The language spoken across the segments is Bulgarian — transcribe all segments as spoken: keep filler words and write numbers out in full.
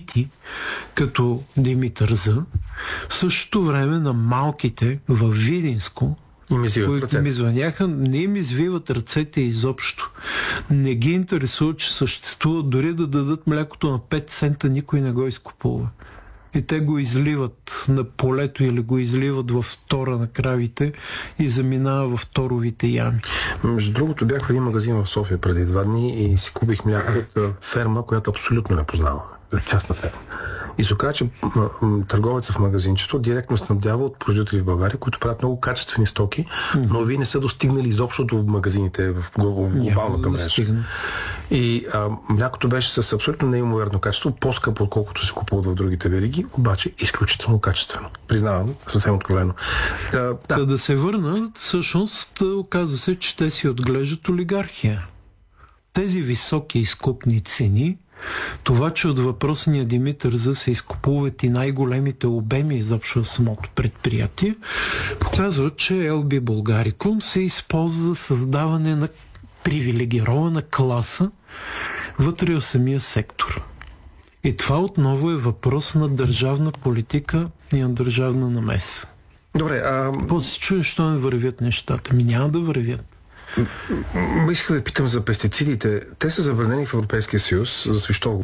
бандити, като Димитър З. В същото време на малките в Видинско, които ми звъняха, не им извиват ръцете изобщо. Не ги интересува, че съществува, дори да дадат млякото на пет цента, никой не го изкупува. И те го изливат на полето или го изливат в тора на кравите и заминава в торовите ями. Между другото, бях в един магазин в София преди два дни и си купих мляко от ферма, която абсолютно не познавам. Частна ферма. И се оказа, че търговецът в магазинчето директно снабдява от производители в България, които правят много качествени стоки, mm-hmm. но вие не са достигнали изобщо до магазините в глобалната мрежа. И а, млякото беше с абсолютно неимоверно качество, по-скъпо, отколкото се купуват в другите вериги, обаче изключително качествено. Признавам, съвсем откровено. Да, да. да се върнат, всъщност оказва се, че те си отглеждат олигархия. Тези високи изкупни цени, това, че от въпросния Димитър За се изкупуват и най-големите обеми изобщо в самото предприятие, показва, че Ел Би Булгарикум се използва за създаване на привилегирована класа вътре в самия сектор. И това отново е въпрос на държавна политика и на държавна намеса. Добре, а... После се чуе, що не вървят нещата. Ми няма да вървят. М- исках да питам за пестицидите. Те са забранени в Европейския съюз. За защо?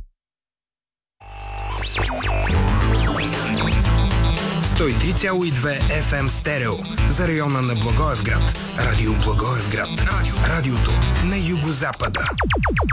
сто и три цяло и две Еф Ем стерео за района на Благоевград. Радио Благоевград. Радио. Радиото на югозапада.